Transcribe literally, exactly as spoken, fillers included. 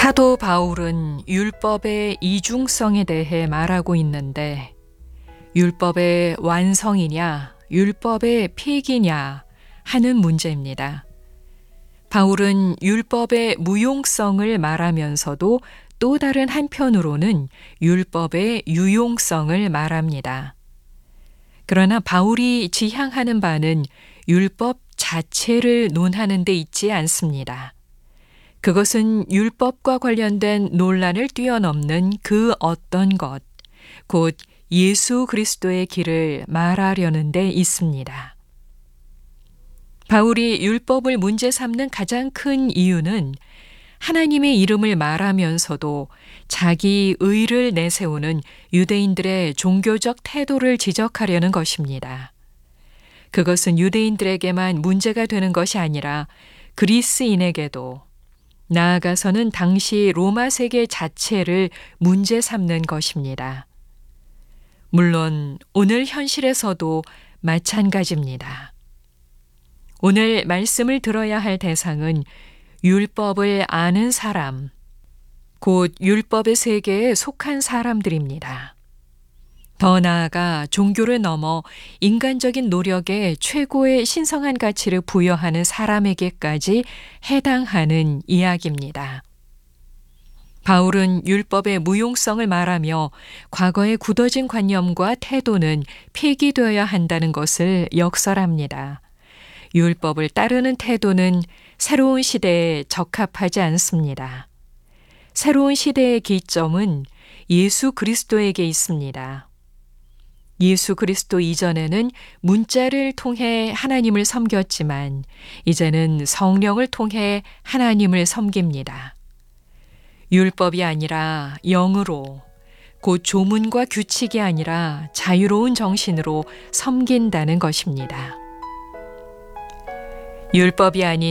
사도 바울은 율법의 이중성에 대해 말하고 있는데, 율법의 완성이냐, 율법의 폐기냐 하는 문제입니다. 바울은 율법의 무용성을 말하면서도 또 다른 한편으로는 율법의 유용성을 말합니다. 그러나 바울이 지향하는 바는 율법 자체를 논하는 데 있지 않습니다. 그것은 율법과 관련된 논란을 뛰어넘는 그 어떤 것, 곧 예수 그리스도의 길을 말하려는 데 있습니다. 바울이 율법을 문제 삼는 가장 큰 이유는 하나님의 이름을 말하면서도 자기 의를 내세우는 유대인들의 종교적 태도를 지적하려는 것입니다. 그것은 유대인들에게만 문제가 되는 것이 아니라 그리스인에게도, 나아가서는 당시 로마 세계 자체를 문제 삼는 것입니다. 물론 오늘 현실에서도 마찬가지입니다. 오늘 말씀을 들어야 할 대상은 율법을 아는 사람, 곧 율법의 세계에 속한 사람들입니다. 더 나아가 종교를 넘어 인간적인 노력에 최고의 신성한 가치를 부여하는 사람에게까지 해당하는 이야기입니다. 바울은 율법의 무용성을 말하며 과거의 굳어진 관념과 태도는 폐기되어야 한다는 것을 역설합니다. 율법을 따르는 태도는 새로운 시대에 적합하지 않습니다. 새로운 시대의 기점은 예수 그리스도에게 있습니다. 예수 그리스도 이전에는 문자를 통해 하나님을 섬겼지만 이제는 성령을 통해 하나님을 섬깁니다. 율법이 아니라 영으로, 곧 조문과 규칙이 아니라 자유로운 정신으로 섬긴다는 것입니다. 율법이 아닌